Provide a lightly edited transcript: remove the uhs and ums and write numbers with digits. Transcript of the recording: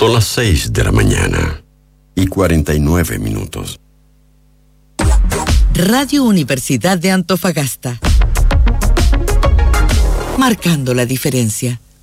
Son las 6 de la mañana y 49 minutos. Radio Universidad de Antofagasta. Marcando la diferencia.